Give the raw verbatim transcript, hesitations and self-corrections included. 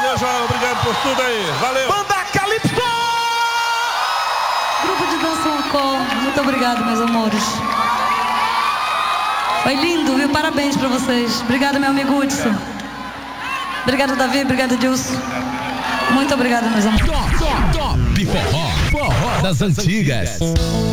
Valeu, João, obrigado por tudo aí. Valeu. Banda Calypso! Grupo de dança Ucó, muito obrigado, meus amores. Foi lindo, viu? Parabéns pra vocês. Obrigado, meu amigo Hudson. Obrigado, Davi. Obrigado, Dilson. Muito obrigado, meus amores. Top, top, top, forró, forró das antigas.